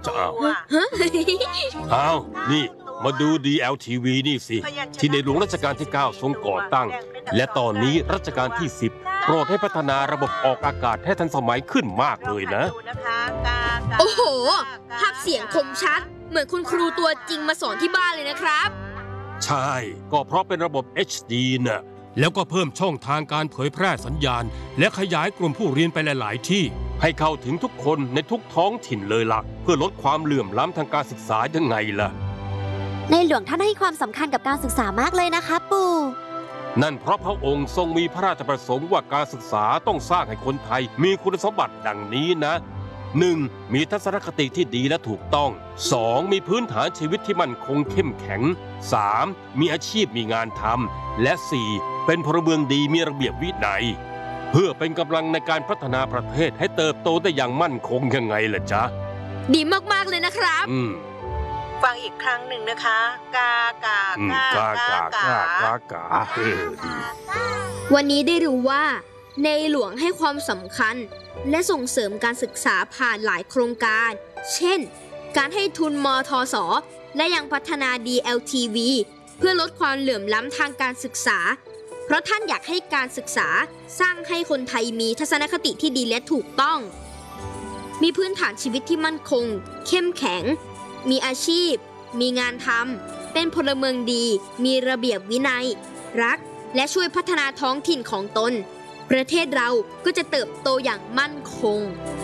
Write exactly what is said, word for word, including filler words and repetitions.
จะเอาอ้าวนี่มาดู ดี แอล ที วี นี่สิที่ในหลวงรัชกาลที่เก้าทรงก่อตั้งและตอนนี้รัชกาลที่สิบโปรดให้พัฒนาระบบออกอากาศให้ทันสมัยขึ้นมากเลยนะโอ้โหภาพเสียงคมชัดเหมือนคุณครูตัวจริงมาสอนที่บ้านเลยนะครับใช่ก็เพราะเป็นระบบ เอช ดี น่ะแล้วก็เพิ่มช่องทางการเผยแพร่สัญญาณและขยายกลุ่มผู้เรียนไปหลายๆที่ให้เข้าถึงทุกคนในทุกท้องถิ่นเลยล่ะเพื่อลดความเหลื่อมล้ำทางการศึกษายังไงล่ะในหลวงท่านให้ความสำคัญกับการศึกษามากเลยนะคะปู่นั่นเพราะพระองค์ทรงมีพระราชประสงค์ว่าการศึกษาต้องสร้างให้คนไทยมีคุณสมบัติดังนี้นะ หนึ่ง. มีทัศนคติที่ดีและถูกต้อง สอง. มีพื้นฐานชีวิตที่มั่นคงเข้มแข็ง สาม. มีอาชีพมีงานทำและ สี่. เป็นพลเมืองดีมีระเบียบวินัยเพื่อเป็นกำลังในการพัฒนาประเทศให้เติบโตได้อย่างมั่นคงยังไงล่ะจ๊ะดีมากๆเลยนะครับอืมฟังอีกครั้งหนึ่งนะคะกากากากากากากากาวันนี้ได้รู้ว่าในหลวงให้ความสำคัญและส่งเสริมการศึกษาผ่านหลายโครงการเช่นการให้ทุนมทส.และยังพัฒนา ดี แอล ที วี เพื่อลดความเหลื่อมล้ำทางการศึกษาเพราะท่านอยากให้การศึกษาสร้างให้คนไทยมีทัศนคติที่ดีและถูกต้องมีพื้นฐานชีวิตที่มั่นคงเข้มแข็งมีอาชีพมีงานทำเป็นพลเมืองดีมีระเบียบวินัยรักและช่วยพัฒนาท้องถิ่นของตนประเทศเราก็จะเติบโตอย่างมั่นคง